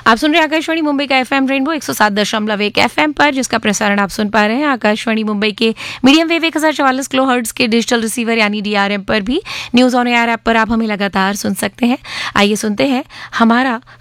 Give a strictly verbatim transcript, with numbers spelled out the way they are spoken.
आप सुन रहे हैं आकाशवाणी मुंबई का एफएम रेनबो एक सौ सात दशमलव एक एफएम पर, जिसका प्रसारण आप सुन पा रहे हैं आकाशवाणी मुंबई के मीडियम वेव एक हजार चवालीस किलो हर्ट्ज के डिजिटल रिसीवर यानी डीआरएम पर भी। न्यूज ऑन एयर ऐप पर आप हमें लगातार सुन सकते हैं। आइए सुनते हैं हमारा